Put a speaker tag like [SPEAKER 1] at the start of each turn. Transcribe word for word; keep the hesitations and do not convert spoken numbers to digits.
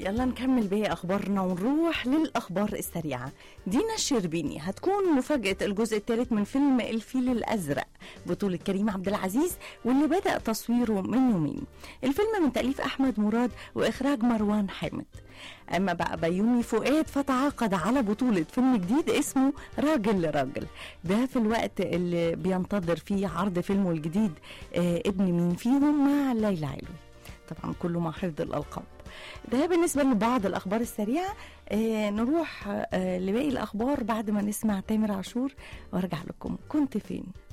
[SPEAKER 1] يلا نكمل باقي أخبارنا ونروح للأخبار السريعة. دينا الشربيني هتكون مفاجأة الجزء الثالث من فيلم الفيل الأزرق بطولة كريم عبد العزيز واللي بدأ تصويره من يومين. الفيلم من تأليف أحمد مراد وإخراج مروان حامد. أما بقى بيومي فؤاد فتعاقد على بطولة فيلم جديد اسمه راجل لراجل، ده في الوقت اللي بينتظر فيه عرض فيلمه الجديد آه ابن مين فيهم مع ليلى علوي، طبعا كله مع حفظ الألقاب. ده بالنسبة لبعض الأخبار السريعة. آه نروح آه لباقي الأخبار بعد ما نسمع تامر عاشور وارجع لكم. كنت فين؟